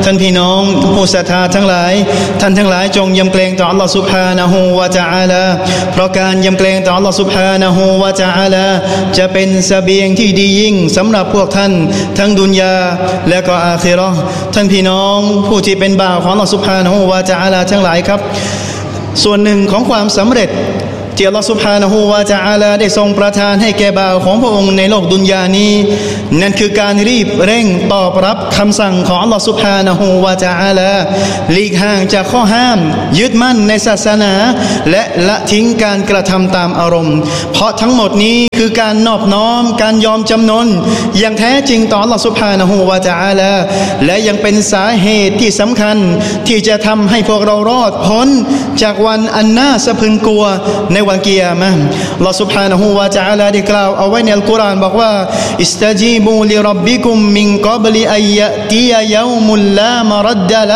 ท่านพี่น้องผู้ศรัทธาทั้งหลายท่านทั้งหลายจงยำเกรงต่ออัลลอฮฺซุบฮานะฮูวะตะอาลาเพราะการยำเกรงต่ออัลลอฮฺซุบฮานะฮูวะตะอาลาจะเป็นเสบียงที่ดียิ่งสำหรับพวกท่านทั้งดุนยาและก็อาคิเราะห์ท่านพี่น้องผู้ที่เป็นบ่าวของอัลลอฮฺซุบฮานะฮูวะตะอาลาทั้งหลายครับส่วนหนึ่งของความสำเร็จที่อัลลอฮฺซุบฮานะฮูวะตะอาลาได้ทรงประทานให้แก่บ่าวของพระองค์ในโลกดุนยานี้นั่นคือการรีบเร่งตอบรับคำสั่งของอัลลอฮฺซุบฮานะฮูวะตะอาลาหลีกห่างจากข้อห้ามยึดมั่นในศาสนาและละทิ้งการกระทำตามอารมณ์เพราะทั้งหมดนี้คือการนอบน้อมการยอมจำนนอย่างแท้จริงต่ออัลลอฮฺซุบฮานะฮูวะตะอาลาและยังเป็นสาเหตุที่สำคัญที่จะทำให้พวกเรารอดพ้นจากวันอันน่าสะพรึงกลัวในวันกิยามะห์อัลลอฮฺ سبحانه และ تعالى ได้กล่าวเอาไว้ในอัลกุรอานบอกว่าอิสตะญีบูลิร็อบบิกุมมินกับลิอัยยะติยะยอมุลลามะรัดดะละ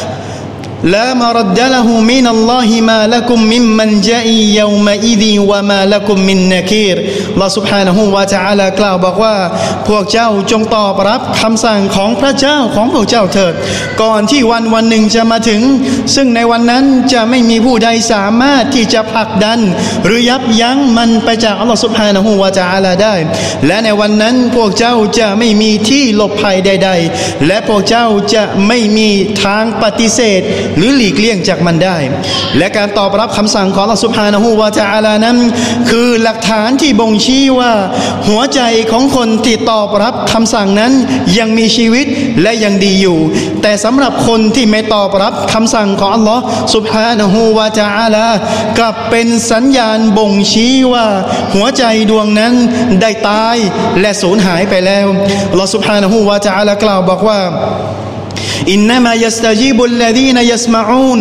لا مرد له من الله ما لكم من منجأ يومئذ وما لكم من نكير อัลลอฮฺ سبحانه และ تعالى กล่าวบอกว่าพวกเจ้าจงตอบรับคำสั่งของพระเจ้าของพวกเจ้าเถิดก่อนที่วันหนึ่งจะมาถึงซึ่งในวันนั้นจะไม่มีผู้ใดสามารถที่จะผลักดันหรือยับยั้งมันไปจากอัลลอฮฺ سبحانه และ تعالى ได้และในวันนั้นพวกเจ้าจะไม่มีที่หลบภัยใดๆและพวกเจ้าจะไม่มีทางปฏิเสธหรือหลีกเลี่ยงจากมันได้และการตอบรับคำสั่งของอัลลอฮฺซุบฮานะฮูวะตะอาลานั้นคือหลักฐานที่บ่งชี้ว่าหัวใจของคนที่ตอบรับคำสั่งนั้นยังมีชีวิตและยังดีอยู่แต่สำหรับคนที่ไม่ตอบรับคำสั่งของอัลลอฮฺซุบฮานะฮูวะตะอาลากลับเป็นสัญญาณบ่งชี้ว่าหัวใจดวงนั้นได้ตายและสูญหายไปแล้วอัลลอฮฺซุบฮานะฮูวะตะอาลากล่าวบอกว่าإنما يستجيب الذين يسمعون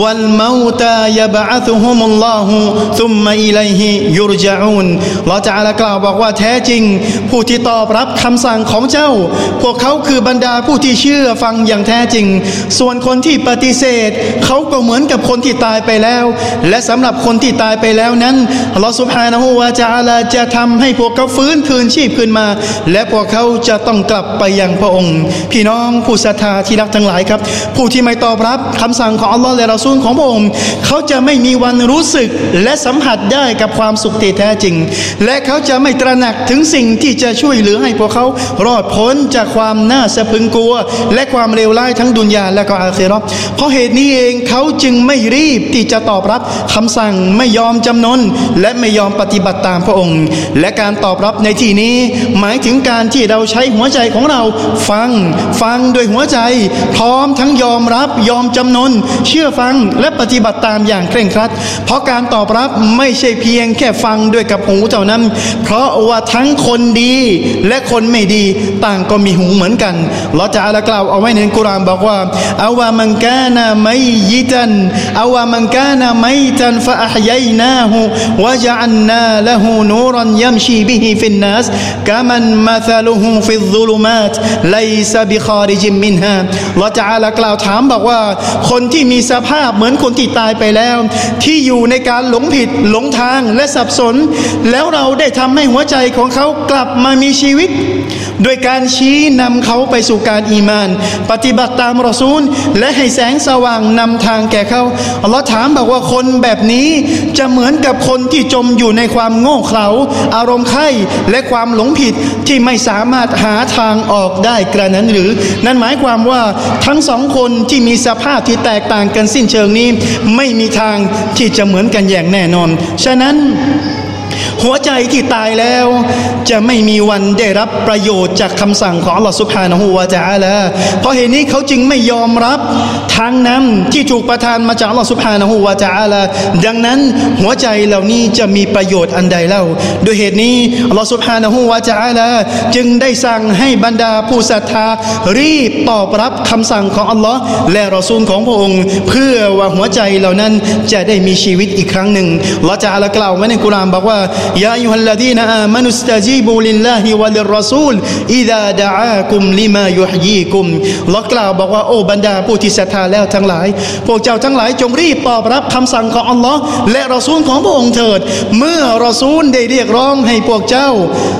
والموتى يبعثهم الله ثم إليه يرجعون อัลเลาะห์ตะอาลากล่าวบอกว่าแท้จริงผู้ที่ตอบรับคำสั่งของเจ้าพวกเขาคือบรรดาผู้ที่เชื่อฟังอย่างแท้จริงส่วนคนที่ปฏิเสธเขาก็เหมือนกับคนที่ตายไปแล้วและสำหรับคนที่ตายไปแล้วนั้นอัลเลาะห์ซุบฮานะฮูวะตะอาลาจะทำให้พวกเขาฟื้นคืนชีพขึ้นมาและพวกเขาจะต้องกลับไปยังพระองค์พี่น้องผู้ศรัทธาที่รักทั้งหลายครับผู้ที่ไม่ตอบรับคำสั่งของอัลลอฮ์และรอซูลของพระองค์เขาจะไม่มีวันรู้สึกและสัมผัสได้กับความสุขที่แท้จริงและเขาจะไม่ตระหนักถึงสิ่งที่จะช่วยเหลือให้พวกเขารอดพ้นจากความน่าสะพรึงกลัวและความเลวร้ายทั้งดุนยาและก็อาคิเราะห์เพราะเหตุนี้เองเขาจึงไม่รีบที่จะตอบรับคำสั่งไม่ยอมจำนนและไม่ยอมปฏิบัติตามพระองค์และการตอบรับในที่นี้หมายถึงการที่เราใช้หัวใจของเราฟังโดยหัวใจพร้อมทั้งยอมรับยอมจำนนเชื่อฟังและปฏิบัติตามอย่างเคร่งครัดเพราะการตอบรับไม่ใช่เพียงแค่ฟังด้วยกับหูเท่านั้นเพราะว่าทั้งคนดีและคนไม่ดีต่างก็มีหูเหมือนกันอัลเลาะห์ตะอาลากล่าวเอาไว้ในกุรอานบอกว่าอาวะมันกานะมัยยิตันอาวะมันกานะมัยตันฟะอะห์ยัยนาฮูวะญะอัลนาละฮูนูรันยัมชีบิฮิฟินนัสกะมันมะซะลุฮูฟิซซุลุมาตไลซะบิคาริจิมมินฮาอัลเลาะห์ตะอาลากล่าวถามบอกว่าคนที่มีสภาพเหมือนคนที่ตายไปแล้วที่อยู่ในการหลงผิดหลงทางและสับสนแล้วเราได้ทำให้หัวใจของเขากลับมามีชีวิตโดยการชี้นำเขาไปสู่การอีมานปฏิบัติตามรอซูลและให้แสงสว่างนำทางแก่เขาอัลเลาะห์ถามบอกว่าคนแบบนี้จะเหมือนกับคนที่จมอยู่ในความโง่เขลาอารมณ์ไข้และความหลงผิดที่ไม่สามารถหาทางออกได้กระนั้นหรือนั่นหมายความว่าทั้งสองคนที่มีสภาพที่แตกต่างกันสิ้นเชิงนี้ไม่มีทางที่จะเหมือนกันอย่างแน่นอนฉะนั้นหัวใจที่ตายแล้วจะไม่มีวันได้รับประโยชน์จากคำสั่งของอัลลอฮฺซุบฮานะฮูวะตะอาลาเพราะเหตุนี้เขาจึงไม่ยอมรับทางนำที่ถูกประทานมาจากอัลลอฮฺซุบฮานะฮูวะตะอาลาดังนั้นหัวใจเหล่านี้จะมีประโยชน์อันใดเล่าด้วยเหตุนี้อัลลอฮฺซุบฮานะฮูวะตะอาลาจึงได้สั่งให้บรรดาผู้ศรัทธารีบตอบรับคำสั่งของอัลลอฮ์และรอซูลของพระองค์เพื่อว่าหัวใจเหล่านั้นจะได้มีชีวิตอีกครั้งหนึ่งอัลลอฮฺตะอาลากล่าวไว้ในกุรอานบอกว่ายาอัยยูฮัลลดีนอามานุสตะญีบูลิลลาฮิวะลิรรอซูลอิซาดะอากุมลิมายุฮยีกุมอัลเลาะห์กล่าวบอกว่าโอ้บรรดาผู้ที่ศรัทธาแล้วทั้งหลายพวกเจ้าทั้งหลายจงรีบตอบรับคำสั่งของอัลเลาะห์และรอซูลของพระองค์เถิดเมื่อรอซูลได้เรียกร้องให้พวกเจ้า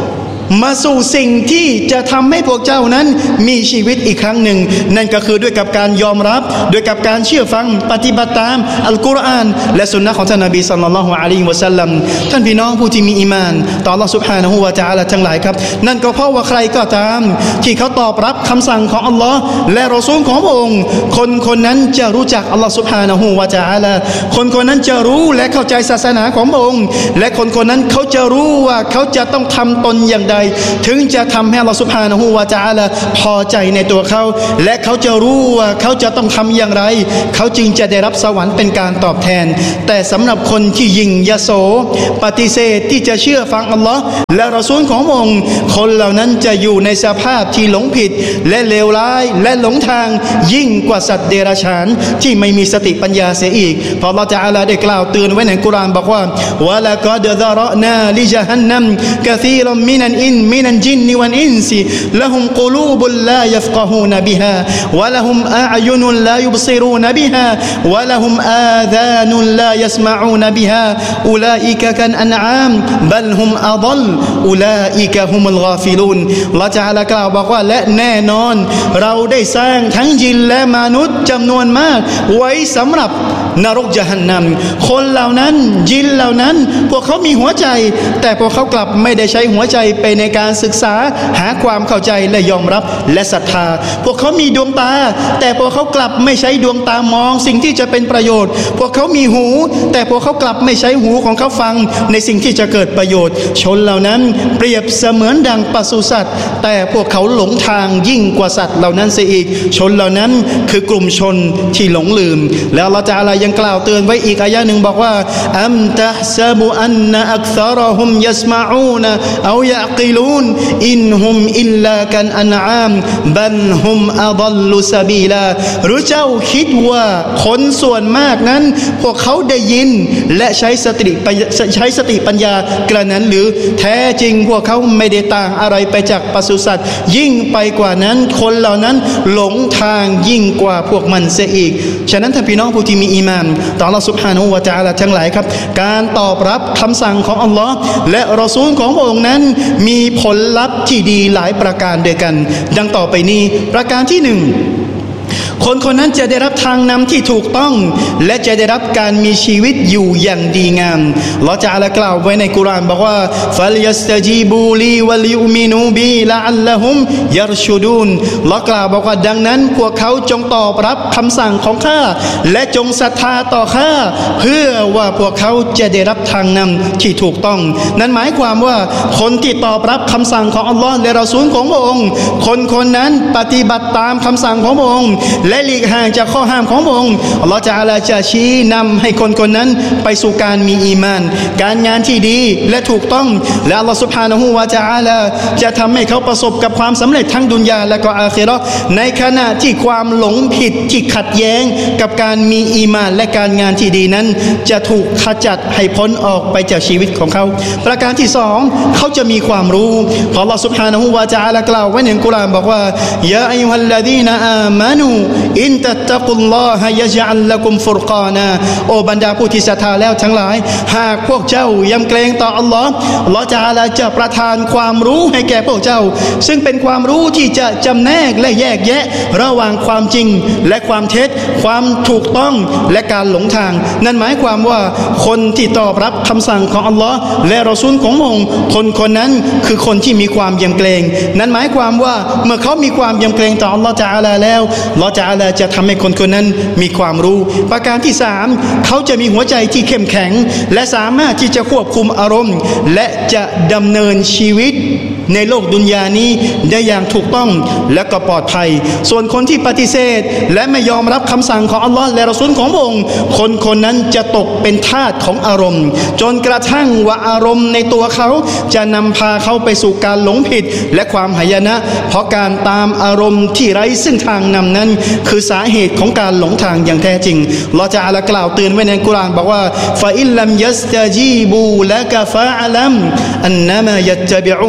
มาสู่สิ่งที่จะทำให้พวกเจ้านั้นมีชีวิตอีกครั้งหนึ่งนั่นก็คือด้วยกับการยอมรับด้วยกับการเชื่อฟังปฏิบัติตามอัลกุรอานและสุนนะของท่านนบีศ็อลลัลลอฮุอะลัยฮิวะซัลลัมท่านพี่น้องผู้ที่มีอีมานต่ออัลเลาะห์ซุบฮานะฮูวะตะอาลาทั้งหลายครับนั่นก็เพราะว่าใครก็ตามที่เขาตอบรับคำสั่งของอัลลอฮ์และรอซูลของพระองค์คนนั้นจะรู้จักอัลลอฮ์ซุบฮานะฮูวะตะอาลาคนนั้นจะรู้และเข้าใจศาสนาของพระองค์และคนนั้นเขาจะรู้ว่าเขาจะต้องทำตนอย่างใดถึงจะทำให้อัลลอฮ์ซุบฮานะฮูวะตะอาลาพอใจในตัวเขาและเขาจะรู้ว่าเขาจะต้องทำอย่างไรเขาจึงจะได้รับสวรรค์เป็นการตอบแทนแต่สำหรับคนที่ยิ่งยโสปฏิเสธที่จะเชื่อฟังอัลลอฮ์และรอซูลของพระองค์คนเหล่านั้นจะอยู่ในสภาพที่หลงผิดและเลวร้ายและหลงทางยิ่งกว่าสัตว์เดรัจฉานที่ไม่มีสติปัญญาเสียอีกเพราะอัลลอฮ์ตะอาลาได้กล่าวเตือนไว้ในกุรอานบอกว่าวะละกอดซะเราะนาลิญะฮันนัมกะซีรัมมินัลจินนิวัลอินซิละฮุมกุลูบุลลายัฟกะฮูนบิฮาวะละฮุมอาอยุนุลลายุบซิรูนบิฮาวะละฮุมอาซานุลลายัสมะอูนบิฮาอุลาอิกะกันอันอามบัลฮุมอัฎลอุลาอิกะฮุมุลฆาฟิลูนอัลเลาะห์ตะอาลากล่าวบอกว่าและแน่นอนเราได้สร้างทั้งยินและมนุษย์จำนวนมากไว้สำหรับนรกญะฮันนัมคนเหล่านั้นยินเหล่านั้นพวกเขามีหัวใจแต่พวกเขากลับไม่ได้ใช้หัวใจไปในการศึกษาหาความเข้าใจและยอมรับและศรัทธาพวกเขามีดวงตาแต่พวกเขากลับไม่ใช้ดวงตามองสิ่งที่จะเป็นประโยชน์พวกเขามีหูแต่พวกเขากลับไม่ใช้หูของเขาฟังในสิ่งที่จะเกิดประโยชน์ชนเหล่านั้นเปรียบเสมือนดังปศุสัตว์แต่พวกเขาหลงทางยิ่งกว่าสัตว์เหล่านั้นเสียอีกชนเหล่านั้นคือกลุ่มชนที่หลงลืมแล้วอัลเลาะห์ตะอาลายังกล่าวเตือนไว้อีกอายะห์หนึ่งบอกว่าอัมตะฮซะบุอันนะอักษรฮุมยัสมะอูนเอายะกิลูนอินฮุมอิลลากันอันอามบัลฮุมอัฎลลุซะบีลาหรือเจ้าคิดว่าคนส่วนมากนั้นพวกเขาได้ยินและใช้สติปัญญากระนั้นหรือแท้จริงพวกเขาไม่ได้ต่างอะไรไปจากปศุสัตว์ยิ่งไปกว่านั้นคนเหล่านั้นหลงทางยิ่งกว่าพวกมันเสียอีกฉะนั้นท่านพี่น้องผู้ที่มีอีหม่านต่ออัลเลาะห์ซุบฮานะฮูวะตะอาลาทั้งหลายครับการตอบรับคำสั่งของอัลเลาะห์และรอซูลของพระองค์นั้นมีผลลัพธ์ที่ดีหลายประการด้วยกันดังต่อไปนี้ประการที่หนึ่งคนนั้นจะได้รับทางนำที่ถูกต้องและจะได้รับการมีชีวิตอยู่อย่างดีงามอัลเลาะห์ตะอาลากล่าวไว้ในกุรอานบอกว่าฟัลยัสตะจีบูลีวะลิยุมินูบีละอัลละฮุมยัรชุดูนอัลเลาะห์กล่าวบอกว่าดังนั้นพวกเขาจงตอบรับคำสั่งของข้าและจงศรัทธาต่อข้าเพื่อว่าพวกเขาจะได้รับทางนำที่ถูกต้องนั้นหมายความว่าคนที่ตอบรับคำสั่งของอัลเลาะห์และรอซูลของพระองค์คนนั้นปฏิบัติตามคำสั่งของพระองค์และหลีกห่างจากข้อห้ามของพระองค์อัลเลาะห์ตะอาลาจะชี้นำให้คนนั้นไปสู่การมีอีมานการงานที่ดีและถูกต้องและอัลเลาะห์ซุบฮานะฮูวะตะอาลาจะทำให้เขาประสบกับความสำเร็จทั้งดุนยาและก็อาคิเราะห์ในขณะที่ความหลงผิดที่ขัดแย้งกับการมีอีมานและการงานที่ดีนั้นจะถูกขจัดให้พ้นออกไปจากชีวิตของเขาประการที่สองเขาจะมีความรู้เพราะอัลเลาะห์ซุบฮานะฮูวะตะอาลากล่าวไว้ในกุรอานบอกว่ายาอัยยูฮัลลซีนาอามานูอินตัตตะกุลลอฮะยะญะอัลละกุมฟุรกานาโอบรรดาผู้ที่ศรัทธาแล้วทั้งหลายหากพวกเจ้ายำเกรงต่ออัลลอฮ์อัลลอฮ์ตะอาลาจะประทานความรู้ให้แก่พวกเจ้าซึ่งเป็นความรู้ที่จะจำแนกและแยกแยะระหว่างความจริงและความเท็จความถูกต้องและการหลงทางนั่นหมายความว่าคนที่ตอบรับคำสั่งของอัลลอฮ์และรอซูลของพระองค์คนนั้นคือคนที่มีความยำเกรงนั่นหมายความว่าเมื่อเขามีความยำเกรงต่ออัลลอฮ์ตะอาลาแล้วอัลลอฮ์ตะอาลาจะทำให้คนนั้นมีความรู้ประการที่สามเขาจะมีหัวใจที่เข้มแข็งและสามารถที่จะควบคุมอารมณ์และจะดำเนินชีวิตในโลกดุนยานี้ได้อย่างถูกต้องและก็ปลอดภัยส่วนคนที่ปฏิเสธและไม่ยอมรับคำสั่งของอัลลอฮ์และรอซูลของพระองค์คนนั้นจะตกเป็นทาสของอารมณ์จนกระทั่งว่าอารมณ์ในตัวเขาจะนำพาเขาไปสู่การหลงผิดและความหายนะเพราะการตามอารมณ์ที่ไร้ซึ่งทางนำนั้นคือสาเหตุของการหลงทางอย่างแท้จริงอัลเลาะห์ตะอาลากล่าวเตือนไว้ในกุรอานบอกว่าฟะอิลลัมยัสตะจีบูละกะฟะอะลัมอันนะมายัตตะบิอูนอะฮว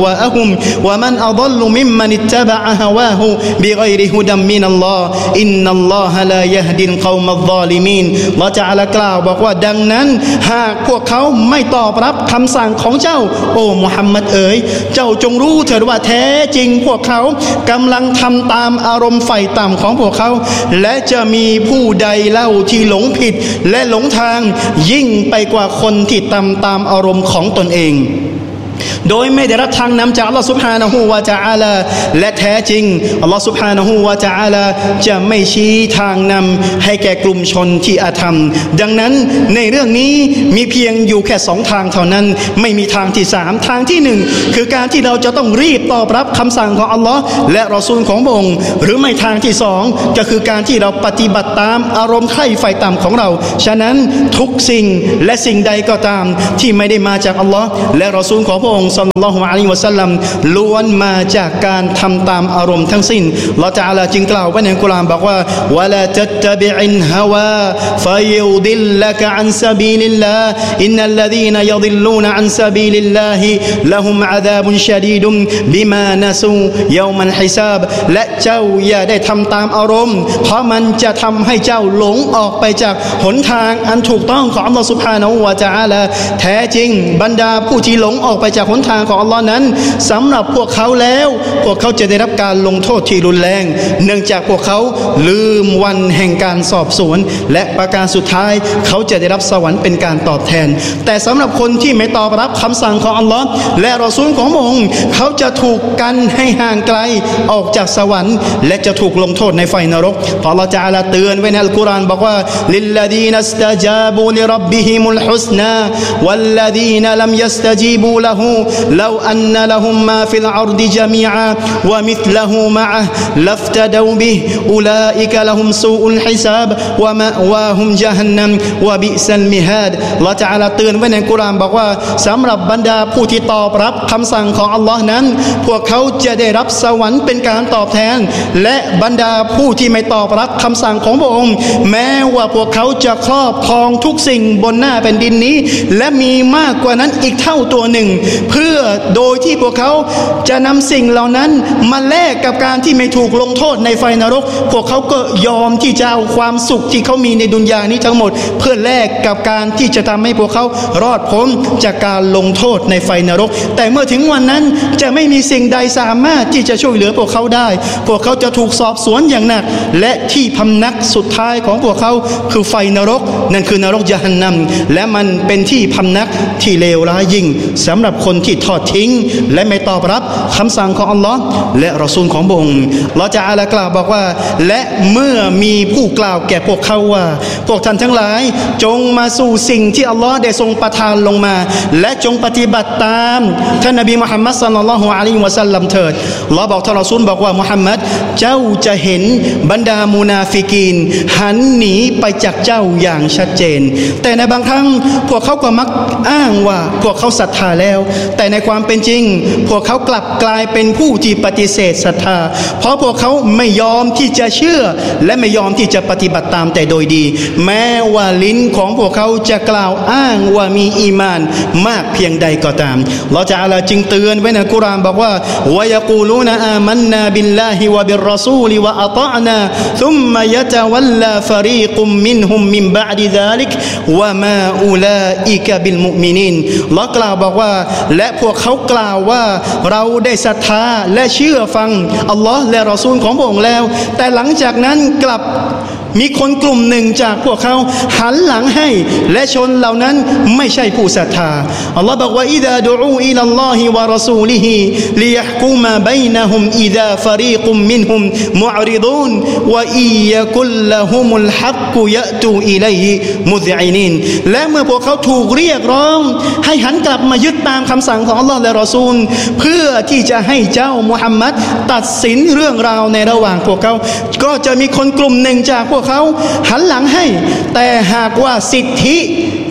วาอะฮุมวะมันอัฎลลุมิมมันอิตตะบะอะฮวาฮูบิฆอยริฮุดัมมินัลลอฮ์อินนัลลอฮะลายะฮดิลกอมัซซอลิมีนอัลเลาะห์ตะอาลากล่าวบอกว่าดังนั้นหากพวกเขาไม่ตอบรับคำสั่งของเจ้าโอ้มุฮัมมัดเอ๋ยเจ้าจงรู้เถิดว่าแท้จริงพวกเขากำลังทำตามอารมณ์ไฟต่ำของพวกเขาและจะมีผู้ใดเล่าที่หลงผิดและหลงทางยิ่งไปกว่าคนที่ตามอารมณ์ของตนเองโดยไม่ได้รับทางนำจากอัลลอฮฺซุบฮานะฮูวะตะอาลาและแท้จริงอัลลอฮฺซุบฮานะฮูวะตะอาลาจะไม่ชี้ทางนำให้แก่กลุ่มชนที่อาธรรมดังนั้นในเรื่องนี้มีเพียงอยู่แค่2ทางเท่านั้นไม่มีทางที่3ทางที่1คือการที่เราจะต้องรีบตอบรับคำสั่งของอัลลอฮ์และรอซูลของพระองค์หรือไม่ทางที่2ก็คือการที่เราปฏิบัติตามอารมณ์ใคร่ไฟต่ำของเราฉะนั้นทุกสิ่งและสิ่งใดก็ตามที่ไม่ได้มาจากอัลลอฮ์และรอซูลของพระองค์ศ็อลลัลลอฮุอะลัยฮิวะซัลลัมล้วนมาจากการทำตามอารมณ์ทั้งสิ้นอัลเลาะห์ตะอาลาจึงกล่าวไว้ในกุรอานบอกว่าวะลาตัตตะบิอินฮาวาฟัยุดิลละกะอันซะบีลิลลาฮ์อินนัลลซีนยัฎิลลูนอันซะบีลิลลาฮิละฮุมอะซาบุนชะดีดุนบิมานะซูยอมัลฮิซาบและเจ้าอย่าได้ทำตามอารมณ์เพราะมันจะทำให้เจ้าหลงออกไปจากหนทางอันถูกต้องของอัลเลาะห์ซุบฮานะฮูวะตะอาลาแท้จริงบรรดาผู้ที่หลงออกไปจากหนทางของอัลลอฮ์นั้นสำหรับพวกเขาแล้วพวกเขาจะได้รับการลงโทษที่รุนแรงเนื่องจากพวกเขาลืมวันแห่งการสอบสวนและประการสุดท้ายเขาจะได้รับสวรรค์เป็นการตอบแทนแต่สำหรับคนที่ไม่ตอบรับคำสั่งของอัลลอฮ์และรอซูลของพระองค์เขาจะถูกกันให้ห่างไกลออกจากสวรรค์และจะถูกลงโทษในไฟนรกเพราะอัลลอฮ์จะอาลาเตือนไว้ในอัลกุรอานบอกว่าลิลลดีนัสตะจาบูลิร็อบบิฮิมุลฮุสนาวัลลดีนลัมยัสตะจีบูละฮูลาอันนะละฮุมมาฟิลอัรฎิญะมีอะวะมิษละฮูมะอะลัฟตะดาวบิฮิอุลาอิกะละฮุมซูอุลฮิซาบวะมะวาฮุมญะฮันนัมวะบิซัลมิฮาดอัลเลาะห์ตะอาลาเตือนไว้ในกุรอานบอกว่าสำหรับบรรดาผู้ที่ตอบรับคำสั่งของอัลลอฮ์นั้นพวกเขาจะได้รับสวรรค์เป็นการตอบแทนและบรรดาผู้ที่ไม่ตอบรับคำสั่งของพระองค์แม้ว่าพวกเขาจะครอบครองทุกสิ่งบนหน้าแผ่นดินนี้และมีมากกว่านั้นอีกเท่าตัวหนึ่งเพื่อโดยที่พวกเขาจะนำสิ่งเหล่านั้นมาแลกกับการที่ไม่ถูกลงโทษในไฟนรกพวกเขาก็ยอมที่จะเอาความสุขที่เขามีในดุนยานี้ทั้งหมดเพื่อแลกกับการที่จะทำให้พวกเขารอดพ้นจากการลงโทษในไฟนรกแต่เมื่อถึงวันนั้นจะไม่มีสิ่งใดสามารถที่จะช่วยเหลือพวกเขาได้พวกเขาจะถูกสอบสวนอย่างหนักและที่พำนักสุดท้ายของพวกเขาคือไฟนรกนั่นคือนรกยะฮันนัมและมันเป็นที่พำนักที่เลวร้ายยิ่งสำหรับคนที่ทอดทิ้งและไม่ตอบรับคำสั่งของอัลลอฮ์และรอซูลของพระองค์เราจะอาลากล่าวบอกว่าและเมื่อมีผู้กล่าวแก่พวกเขาว่าพวกท่านทั้งหลายจงมาสู่สิ่งที่อัลลอฮ์ได้ทรงประทานลงมาและจงปฏิบัติตามท่านนบีมุฮัมมัดศ็อลลัลลอฮุอะลัยฮิวะซัลลัมเถิดอัลลอฮ์บอกท่านรอซูลบอกว่ามุฮัมมัดเจ้าจะเห็นบรรดามุนาฟิกีนหันหนีไปจากเจ้าอย่างชัดเจนแต่ในบางครั้งพวกเขาก็มักอ้างว่าพวกเขาศรัทธาแล้วแต่ในความเป็นจริงพวกเขากลับกลายเป็นผู้ที่ปฏิเสธศรัทธาเพราะพวกเขาไม่ยอมที่จะเชื่อและไม่ยอมที่จะปฏิบัติตามแต่โดยดีแม้ว่าลิ้นของพวกเขาจะกล่าวอ้างว่ามีอีมานมากเพียงใดก็ตามเราจะอาลาจึงเตือนไว้ในกุรอานบอกว่าวะยะกูลูนอามันนาบิลลาฮิวะบิรรอซูลิวะอะฏอนาซุมมะยะตะวัลลาฟะรีกุมมินฮุมมินบะอ์ดิซาลิกวะมาอูลาอิกะบิลมุอ์มินีนเรากล่าวบอกว่าและพวกเขากล่าวว่าเราได้ศรัทธาและเชื่อฟังอัลลอฮ์และรอซูลของพระองค์แล้วแต่หลังจากนั้นกลับมีคนกลุ่มหนึ่งจากพวกเขาหันหลังให้และชนเหล่านั้นไม่ใช่ผู้ศรัทธาอัลลอฮ์บอกว่าอิซาดูอูอิลัลลอฮิวะรอซูลิฮิลิยะฮกุมะบัยนะฮุมอิซาฟะรีกุมมินฮุมมุอริดูนวะอิยะกุลละฮุมุลฮักกุยะตูอิลัยฮิมุซิอินีนและเมื่อพวกเขาถูกเรียกร้องให้หันกลับมายึดตามคำสั่งของอัลลอฮ์และรอซูลเพื่อที่จะให้เจ้ามุฮัมมัดตัดสินเรื่องราวในระหว่างพวกเขาก็จะมีคนกลุ่มหนึ่งจากพวกเขาหันหลังให้แต่หากว่าสิทธิ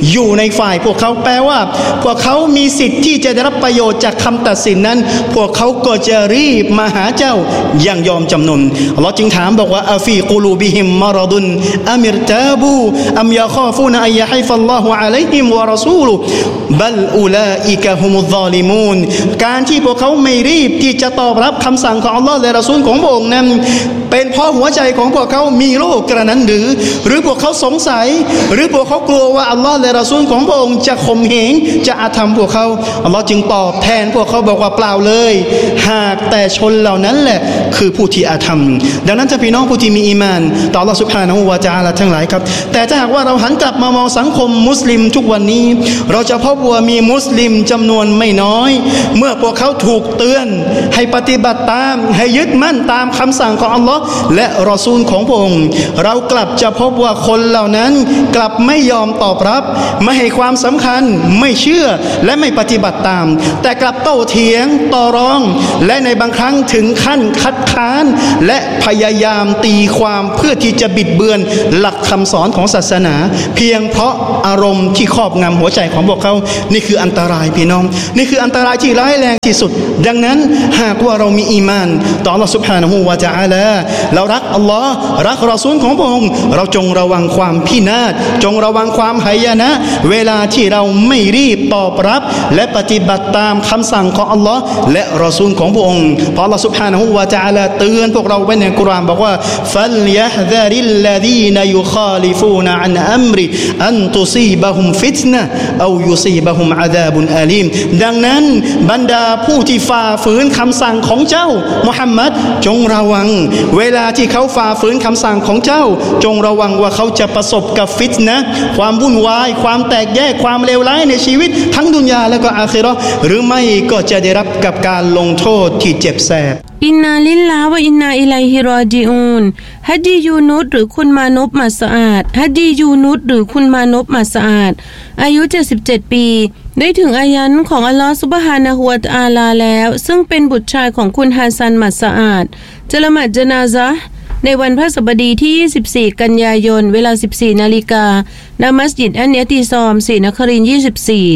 อยู่ในฝ่ายพวกเขาแปลว่าพวกเขามีสิทธิ์ที่จะได้รับประโยชน์จากคำตัดสินนั้นพวกเขาก็จะรีบมาหาเจ้าอย่างยอมจำนนอัลลอฮ์จึงถามบอกว่าอาฟีกุลูบิฮิมมารดุนอามิรตาบูอัมยาคาฟูนอัยฮิฟัลลอฮุอะลัยฮิมวะรอซูลุบัลอูลาอิกะฮุมุซซอลิมูนการที่พวกเขาไม่รีบที่จะตอบรับคำสั่งของอัลลอฮ์และรอซูลของพระองค์นั้นเป็นเพราะหัวใจของพวกเขามีโรคกระนั้นหรือพวกเขาสงสัยหรือพวกเขากลัวว่าอัลลอฮ์และรอซูลของพระองค์จะข่มเหงจะอาธรรมพวกเขาอัลลอฮ์จึงตอบแทนพวกเขาบอกว่าเปล่าเลยหากแต่ชนเหล่านั้นแหละคือผู้ที่อาธรรมดังนั้นถ้าพี่น้องผู้ที่มีอีมานต่ออัลลอฮ์ซุบฮานะฮูวะตะอาลาทั้งหลายครับแต่ถ้าหากว่าเราหันกลับมามองสังคมมุสลิมทุกวันนี้เราจะพบว่ามีมุสลิมจำนวนไม่น้อยเมื่อพวกเขาถูกเตือนให้ปฏิบัติตามให้ยึดมั่นตามคำสั่งของอัลลอฮ์และรอซูลของพระองค์เรากลับจะพบว่าคนเหล่านั้นกลับไม่ยอมตอบรับไม่ให้ความสำคัญไม่เชื่อและไม่ปฏิบัติตามแต่กลับโต้เถียงต่อรองและในบางครั้งถึงขั้นคัดค้านและพยายามตีความเพื่อที่จะบิดเบือนหลักคำสอนของศาสนาเพียงเพราะอารมณ์ที่ครอบงำหัวใจของพวกเขานี่คืออันตรายพี่น้องนี่คืออันตรายที่ร้ายแรงที่สุดดังนั้นหากว่าเรามีอีมานต่ออัลลอฮฺซุบฮานะฮูวะตะอาลาเรารักอัลลอฮ์รักรอซูลของพระองค์เราจงระวังความพินาศจงระวังความหายนะเวลาที่เราไม่รีบตอบรับและปฏิบัติตามคำสั่งของอัลลอฮ์และรอซูลของพระองค์เพราะอัลลอฮฺซุบฮานะฮูวะตะอาลาเตือนพวกเราไว้ในกุรอานบอกว่าฟัลยะฮซาริลลซีนยุคาลิฟูนอันอัมริอันตุซีบะฮุมฟิตนะฮ์เอายุซีบะฮุมอะซาบุนอาลีมดังนั้นบรรดาผู้ที่ฝ่าฝืนคำสั่งของเจ้ามุฮัมมัดจงระวังเวลาที่เขาฝ่าฝืนคำสั่งของเจ้าจงระวังว่าเขาจะประสบกับฟิตนะห์ความวุ่นวายความแตกแยกความเลวร้ายในชีวิตทั้งดุนยาและก็อาคิเราะห์หรือไม่ก็จะได้รับกับการลงโทษที่เจ็บแสบอินนาลิลลาฮ์วะอินนาอิลัยฮิรอญิอูนฮัดียูนุสหรือคุณมานพมัสอาดฮัดียูนุสหรือคุณมานพมัสอาดอายุ77ปีได้ถึงอายันของอัลลอฮฺซุบฮานะฮูวะตะอาลาแล้วซึ่งเป็นบุตรชายของคุณฮัสซันมัสอาดจะละหมาดญะนาซะห์ในวันพฤหัสบดีที่24กันยายนเวลา 14 นาฬิกาณมัสยิดอันเนติซอมศรีนครินทร์24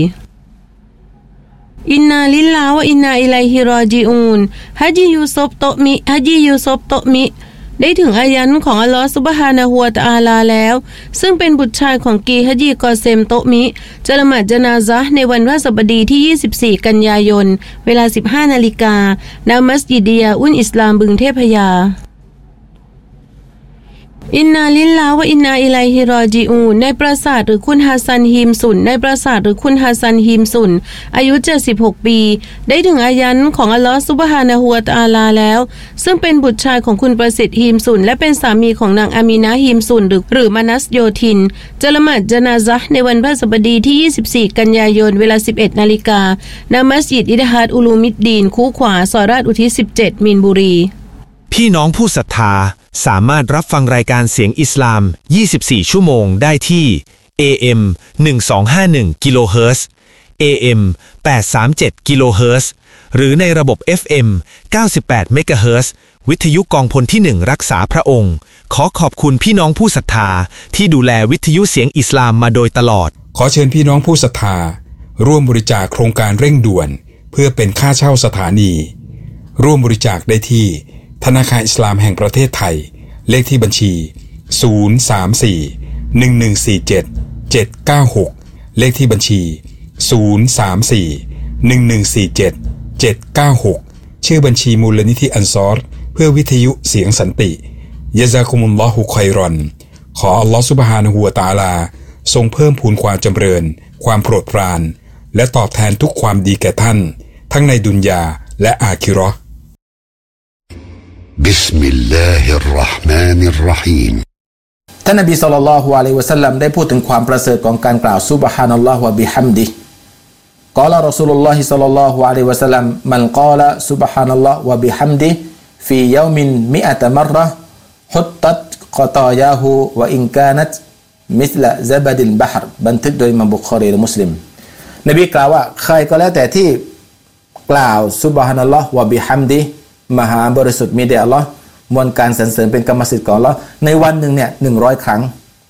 อินนาลิลลาฮ์วะอินนาอิลัยฮิรอญิอูนฮัจียูซุฟโตมิได้ถึงอายันของอัลลอฮฺซุบฮานะฮูวะตะอาลาแล้วซึ่งเป็นบุตรชายของกีฮัจีกอเซมโตมิจะละหมาดญะนาซะห์ในวันพฤหัสบดีที่24กันยายนเวลา 15 นาฬิกาณมัสยิดยาอุนอิสลามบึงเทพยาอินนาลิลลาฮ์วะอินนาอิลัยฮิรอญิอูนในปราสาทหรือคุณฮัสซันฮิมสุนในปราสาทหรือคุณฮัสซันฮิมสุนอายุ76ปีได้ถึงอายันของอัลลอฮฺซุบฮานะฮูวะตะอาลาแล้วซึ่งเป็นบุตรชายของคุณประสิทธิ์ฮิมสุนและเป็นสามีของนางอามีนะฮิมสุนหรือมานัสโยธินจะละหมาดญะนาซะห์ในวันพฤหัสบดีที่24กันยายนเวลา 11 นาฬิกาณมัสยิดอิดฮาดอุลูมิดดีนคูขวาซอยราชอุทิศ17มีนบุรีพี่น้องผู้ศรัทธาสามารถรับฟังรายการเสียงอิสลาม24ชั่วโมงได้ที่ AM 1251กิโลเฮิรตซ์ AM 837กิโลเฮิรตซ์หรือในระบบ FM 98เมกะเฮิรตซ์วิทยุกองพลที่1รักษาพระองค์ขอขอบคุณพี่น้องผู้ศรัทธาที่ดูแลวิทยุเสียงอิสลามมาโดยตลอดขอเชิญพี่น้องผู้ศรัทธาร่วมบริจาคโครงการเร่งด่วนเพื่อเป็นค่าเช่าสถานีร่วมบริจาคได้ที่ธนาคารอิสลามแห่งประเทศไทยเลขที่บัญชี034-1147-796เลขที่บัญชี034-1147-796ชื่อบัญชีมูลนิธิอันซอรเพื่อวิทยุเสียงสันติยะซากุมุลลอฮุค็อยรอนขออัลลอฮฺซุบฮานะฮูวะตะอาลาทรงเพิ่มพูนความจำเริญความโปรดปรานและตอบแทนทุกความดีแก่ท่านทั้งในดุนยาและอาคิเราะห์บิสมิลลาฮิรเราะห์มานิรเราะฮีมท่านนบีศ็อลลัลลอฮุอะลัยฮิวะซัลลัมได้พูดถึงความประเสริฐของการกล่าวซุบฮานัลลอฮ์วะบิฮัมดิฮิกล่าวรอซูลุลลอฮิศ็อลลัลลอฮุอะลัยฮิวะซัลลัมมันกล่าวซุบฮานัลลอฮ์วะบิฮัมดิฮิฟียอมินมิอะตะมัรเราะห์ฮุตตัตกอตายาฮูวะอินกานัตมิษละซะบัดิลบะฮรบันทึกโดยอิหม่ามบุคอรีและมุสลิมนบีกล่าวว่าใครก็แล้วแต่ที่กล่าวซุบฮานัลลอฮ์วะบิฮัมดิฮิมหาบริสุทธิ์มีแด่อัลเลาะห์มวลการสรรเสริญเป็นกรรมสิทธิ์ของอัลเลาะห์ในวันหนึ่งเนี่ย100ครั้ง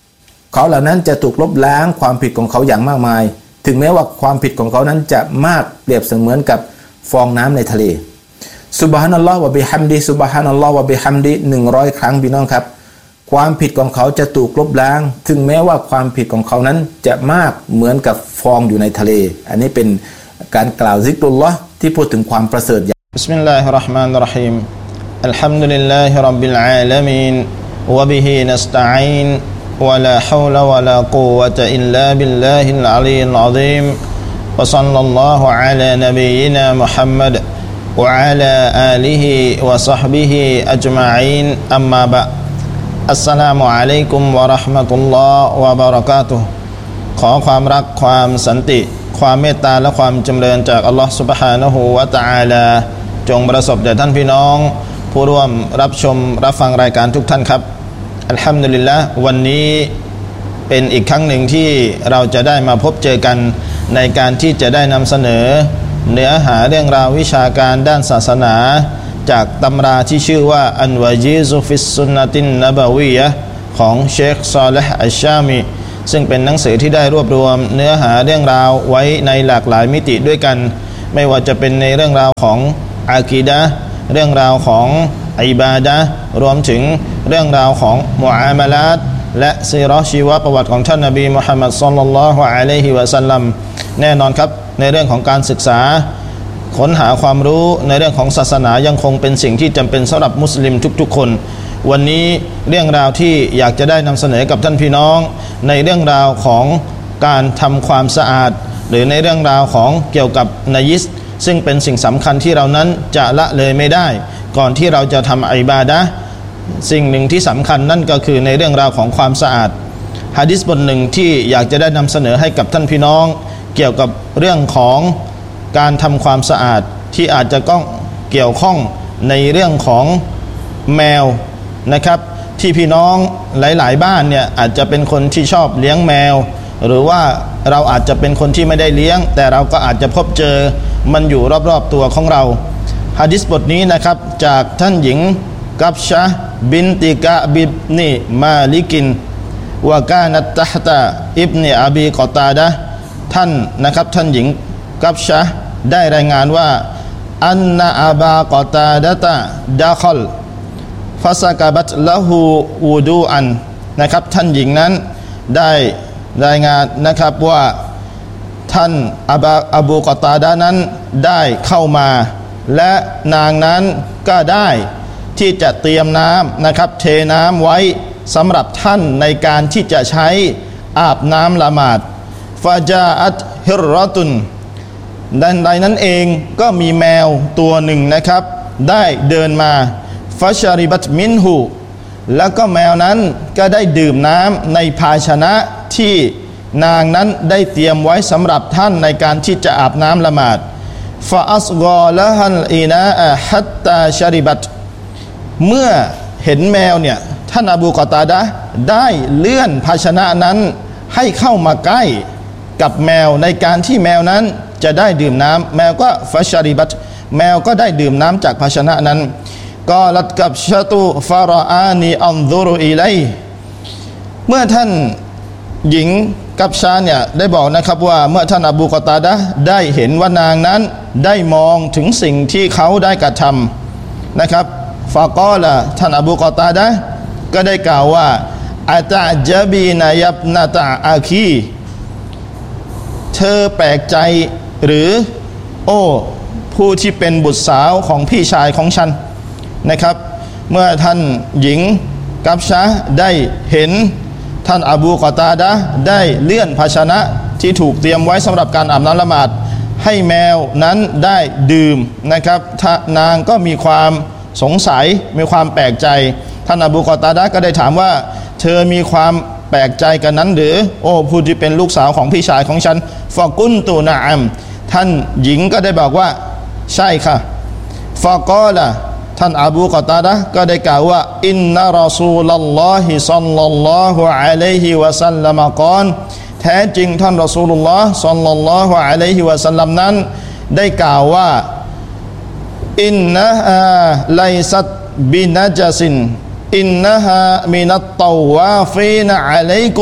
เขาเหล่านั้นจะถูกลบล้างความผิดของเขาอย่างมากมายถึงแม้ว่าความผิดของเขานั้นจะมากเปรียบเสมือนกับฟองน้ำในทะเลซุบฮานัลลอฮ์วะบิฮัมดิซุบฮานัลลอฮ์วะบิฮัมดิ100 ครั้งพี่น้องครับความผิดของเขาจะถูกลบล้างถึงแม้ว่าความผิดของเขานั้นจะมากเหมือนกับฟองอยู่ในทะเลอันนี้เป็นการกล่าวซิกรุลลอฮ์ที่พูดถึงความประเสริฐบิสมิลลาฮิรเราะห์มานิรเราะฮีมอัลฮัมดุลิลลาฮิร็อบบิลอาลามีนวะบิฮินัสตะอีนวะลาฮาวละวะลากุวะตะอิลลาบิลลาฮิลอะลีลอะซีมวะศ็อลลัลลอฮุอะลานบียินามุฮัมมัดวะอะลาอาลิฮิวะศ็อฮบิฮิอัจมะอีนอัมมาบะอัสสลามุอะลัยกุมวะเราะห์มะตุลลอฮ์วะบะเราะกาตุฮ์ขอความรักความสันติความเมตตาและความจำเริญจากอัลลอฮ์ซุบฮานะฮูวะตะอาลาจงประสบแด่ท่านพี่น้องผู้ร่วมรับชมรับฟังรายการทุกท่านครับอัลฮัมดุลิลละห์วันนี้เป็นอีกครั้งหนึ่งที่เราจะได้มาพบเจอกันในการที่จะได้นำเสนอเนื้อหาเรื่องราววิชาการด้านศาสนาจากตำราที่ชื่อว่าอันวะจีซุฟิสซุนนะตินนะบะวียะห์ของเชคซอลิห์อัชชามีซึ่งเป็นหนังสือที่ได้รวบรวมเนื้อหาเรื่องราวไว้ในหลากหลายมิติด้วยกันไม่ว่าจะเป็นในเรื่องราวของอากีดะห์เรื่องราวของอิบาดะห์รวมถึงเรื่องราวของมุอามาลาตและซีเราะห์ชีวประวัติของท่านนบีมุฮัมมัดศ็อลลัลลอฮุอะลัยฮิวะซัลลัมแน่นอนครับในเรื่องของการศึกษาค้นหาความรู้ในเรื่องของศาสนายังคงเป็นสิ่งที่จำเป็นสำหรับมุสลิมทุกๆคนวันนี้เรื่องราวที่อยากจะได้นำเสนอกับท่านพี่น้องในเรื่องราวของการทำความสะอาดหรือในเรื่องราวของเกี่ยวกับนายิสซึ่งเป็นสิ่งสำคัญที่เรานั้นจะละเลยไม่ได้ก่อนที่เราจะทำอิบาดะห์สิ่งหนึ่งที่สำคัญนั่นก็คือในเรื่องราวของความสะอาดหะดีษบทหนึ่งที่อยากจะได้นำเสนอให้กับท่านพี่น้องเกี่ยวกับเรื่องของการทำความสะอาดที่อาจจะต้องเกี่ยวข้องในเรื่องของแมวนะครับที่พี่น้องหลายๆบ้านเนี่ยอาจจะเป็นคนที่ชอบเลี้ยงแมวหรือว่าเราอาจจะเป็นคนที่ไม่ได้เลี้ยงแต่เราก็อาจจะพบเจอมันอยู่รอบๆตัวของเราหะดีษบทนี้นะครับจากท่านหญิงกัฟชะห์บินติกะบิบนิมาลิกินวะกานัตตะฮตะอิบนิอบีกอตาดะห์ท่านนะครับท่านหญิงกัฟชะห์ได้รายงานว่าอันนะอาบากอตาดะตะดะคอลฟาซากะบัตละหูวูดูอันนะครับท่านหญิงนั้นได้รายงานนะครับว่าท่านอบูกอตาดะนั้นได้เข้ามาและนางนั้นก็ได้ที่จะเตรียมน้ำนะครับเทน้ำไว้สำหรับท่านในการที่จะใช้อาบน้ำละหมาดฟาจาอัตฮิรรอตุนดังนั้นเองก็มีแมวตัวหนึ่งนะครับได้เดินมาฟาชาริบัตมินหูแล้วก็แมวนั้นก็ได้ดื่มน้ำในภาชนะที่นางนั้นได้เตรียมไว้สำหรับท่านในการที่จะอาบน้ำละหมาดฟาอัสกอละฮัลอีนาฮัตตาชาริบัตเมื่อเห็นแมวเนี่ยท่านอบูกอตาดะห์ได้เลื่อนภาชนะนั้นให้เข้ามาใกล้กับแมวในการที่แมวนั้นจะได้ดื่มน้ำแมวก็ฟาชาริบัตแมวก็ได้ดื่มน้ำจากภาชนะนั้นกอลัดกับชะตุฟารออานีอันซุรุอิไลเมื่อท่านหญิงกับชาเนี่ยได้บอกนะครับว่าเมื่อท่านอบูกอตาดะห์ได้เห็นว่านางนั้นได้มองถึงสิ่งที่เขาได้กระทำนะครับฟะกอละท่านอบูกอตาดะห์ก็ได้กล่าวว่าอะตะจบีนะยับนะตะอาคีเธอแปลกใจหรือโอ้ผู้ที่เป็นบุตรสาวของพี่ชายของฉันนะครับเมื่อท่านหญิงกัฟชะห์ได้เห็นท่านอบูกอตาดะห์ได้เลื่อนภาชนะที่ถูกเตรียมไว้สำหรับการอาบน้ำละหมาดให้แมวนั้นได้ดื่มนะครับนางก็มีความสงสัยมีความแปลกใจท่านอบูกอตาดะห์ก็ได้ถามว่าเธอมีความแปลกใจกันนั้นหรือโอ้ผู้ที่เป็นลูกสาวของพี่ชายของฉันฟะกุนตุนะอัมท่านหญิงก็ได้บอกว่าใช่ค่ะฟะกอละท่านอบูกอตาดะห์ก็ได้กล่าวว่าอินนะรอซูลัลลอฮิศ็อลลัลลอฮุอะลัยฮิวะซัลลัมกอลแท้จริงท่านรอซูลุลลอฮ์ศ็อลลัลลอฮุอะลัยฮิวะซัลลัมนั้นได้กล่าวว่าอินนะฮาไลซัตบินะจซินอินนะฮามินัตตาวาฟีนอะลัยกุม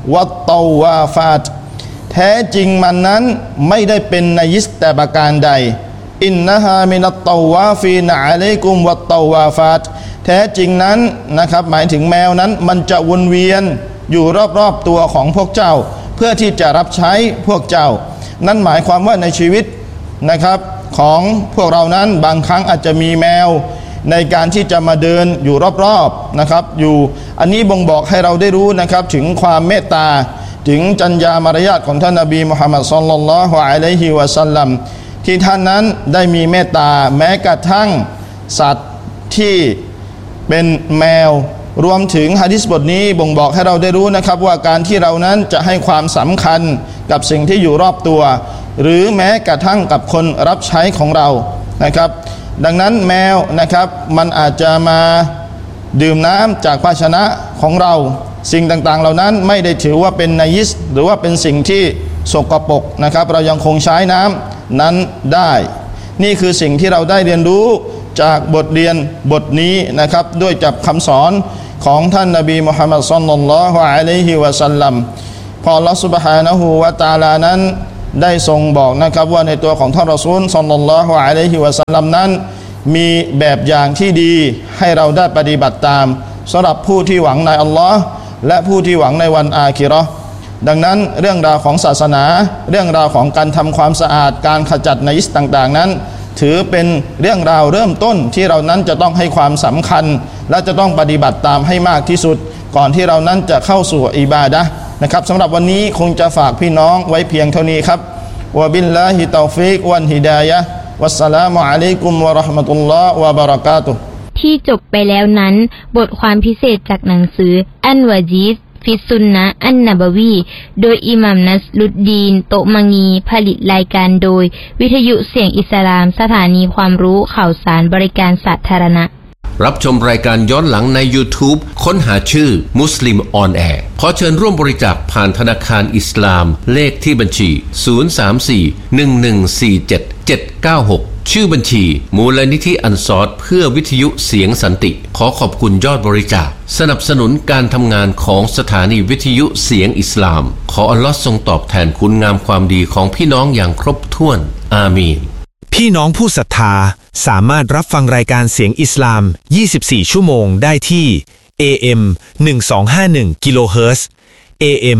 วัตตาวาฟาตแท้จริงมันนั้นไม่ได้เป็นนายิสแต่ประการใดอินนะฮามินัตตาวาฟีนอะลัยกุมวัตตาวาฟาตแท้จริงนั้นนะครับหมายถึงแมวนั้นมันจะวนเวียนอยู่รอบๆตัวของพวกเจ้าเพื่อที่จะรับใช้พวกเจ้านั่นหมายความว่าในชีวิตนะครับของพวกเรานั้นบางครั้งอาจจะมีแมวในการที่จะมาเดินอยู่รอบๆนะครับอยู่อันนี้บ่งบอกให้เราได้รู้นะครับถึงความเมตตาถึงจรรยามารยาทของท่านนบีมุฮัมมัดศ็อลลัลลอฮุอะลัยฮิวะซัลลัมที่ท่านนั้นได้มีเมตตาแม้กระทั่งสัตว์ที่เป็นแมวรวมถึงหะดีษบทนี้บ่งบอกให้เราได้รู้นะครับว่าการที่เรานั้นจะให้ความสำคัญกับสิ่งที่อยู่รอบตัวหรือแม้กระทั่งกับคนรับใช้ของเรานะครับดังนั้นแมวนะครับมันอาจจะมาดื่มน้ำจากภาชนะของเราสิ่งต่างๆเหล่านั้นไม่ได้ถือว่าเป็นนายิสหรือว่าเป็นสิ่งที่สกปรกนะครับเรายังคงใช้น้ำนั้นได้นี่คือสิ่งที่เราได้เรียนรู้จากบทเรียนบทนี้นะครับด้วยจากคำสอนของท่านนบีมุฮัมมัดศ็อลลัลลอฮุอะลัยฮิวะซัลลัมพออัลเลาะห์ซุบฮานะฮูวะตะอาลานั้นได้ทรงบอกนะครับว่าในตัวของท่านรอซูลศ็อลลัลลอฮุอะลัยฮิวะซัลลัมนั้นมีแบบอย่างที่ดีให้เราได้ปฏิบัติตามสำหรับผู้ที่หวังในอัลลอฮ์และผู้ที่หวังในวันอาคิเราะห์ดังนั้นเรื่องราวของศาสนาเรื่องราวของการทำความสะอาดการขจัดนายิสต่างๆนั้นถือเป็นเรื่องราวเริ่มต้นที่เรานั้นจะต้องให้ความสำคัญและจะต้องปฏิบัติตามให้มากที่สุดก่อนที่เรานั้นจะเข้าสู่อิบาดะห์นะครับสำหรับวันนี้คงจะฝากพี่น้องไว้เพียงเท่านี้ครับวะบิลลาฮิตอฟิกวันฮิดายะฮ์วัสสลามุอะลัยกุมวะเราะห์มะตุลลอฮ์วะบะเราะกาตุฮ์ที่จบไปแล้วนั้นบทความพิเศษจากหนังสืออันวะจีซฟิสุนนะอันนบวีโดยอิหม่ามนัสรุดดีนโตมังีผลิตรายการโดยวิทยุเสียงอิสลามสถานีความรู้ข่าวสารบริการสาธารณะรับชมรายการย้อนหลังใน YouTube ค้นหาชื่อมุสลิมออนแอร์ขอเชิญร่วมบริจาคผ่านธนาคารอิสลามเลขที่บัญชี034-1147-796ชื่อบัญชีมูลนิธิอันซอรเพื่อวิทยุเสียงสันติขอขอบคุณยอดบริจาคสนับสนุนการทำงานของสถานีวิทยุเสียงอิสลามขออัลเลาะห์ทรงตอบแทนคุณงามความดีของพี่น้องอย่างครบถ้วนอามีนพี่น้องผู้ศรัทธาสามารถรับฟังรายการเสียงอิสลาม24ชั่วโมงได้ที่ AM 1251กิโลเฮิรตซ์ AM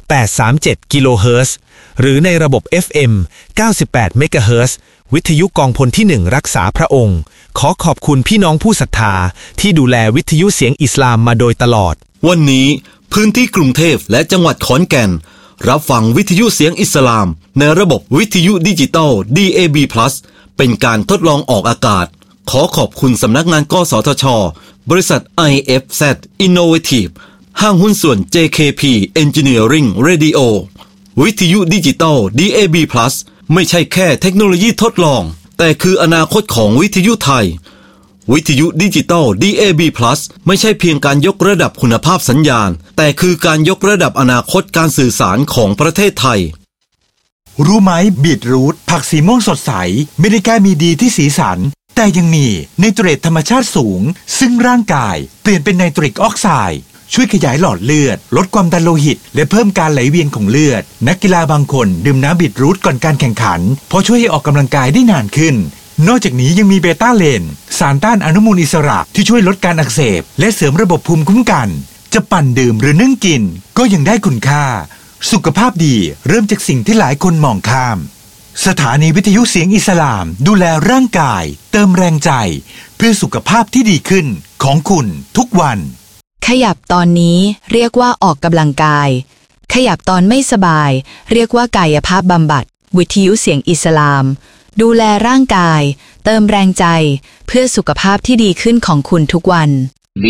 837กิโลเฮิรตซ์หรือในระบบ FM 98เมกะเฮิรตซ์วิทยุกองพลที่1รักษาพระองค์ขอขอบคุณพี่น้องผู้ศรัทธาที่ดูแลวิทยุเสียงอิสลามมาโดยตลอดวันนี้พื้นที่กรุงเทพและจังหวัดขอนแก่นรับฟังวิทยุเสียงอิสลามในระบบวิทยุดิจิตอล DAB+ เป็นการทดลองออกอากาศขอขอบคุณสำนักงานกสทช.บริษัท IFZ Innovative ห้างหุ้นส่วน JKP Engineering Radio วิทยุดิจิตอล DAB+ ไม่ใช่แค่เทคโนโลยีทดลองแต่คืออนาคตของวิทยุไทยวิทยุดิจิตอล DAB+ ไม่ใช่เพียงการยกระดับคุณภาพสัญญาณแต่คือการยกระดับอนาคตการสื่อสารของประเทศไทยรู้ไหมบีทรูทผักสีม่วงสดใสไม่ได้แค่มีดีที่สีสันแต่ยังมีไนโตรเตธรรมชาติสูงซึ่งร่างกายเปลี่ยนเป็นไนโตริกออกไซด์ช่วยขยายหลอดเลือดลดความดันโลหิตและเพิ่มการไหลเวียนของเลือดนักกีฬาบางคนดื่มน้ำบีทรูทก่อนการแข่งขันเพราะช่วยให้ออกกำลังกายได้นานขึ้นนอกจากนี้ยังมีเบต้าเลนสารต้านอนุมูลอิสระที่ช่วยลดการอักเสบและเสริมระบบภูมิคุ้มกันจะปั่นดื่มหรือนึ่งกินก็ยังได้คุณค่าสุขภาพดีเริ่มจากสิ่งที่หลายคนมองข้ามสถานีวิทยุเสียงอิสลามดูแลร่างกายเติมแรงใจเพื่อสุขภาพที่ดีขึ้นของคุณทุกวันขยับตอนนี้เรียกว่าออกกำลังกายขยับตอนไม่สบายเรียกว่ากายภาพบำบัดวิทยุเสียงอิสลามดูแลร่างกายเติมแรงใจเพื่อสุขภาพที่ดีขึ้นของคุณทุกวัน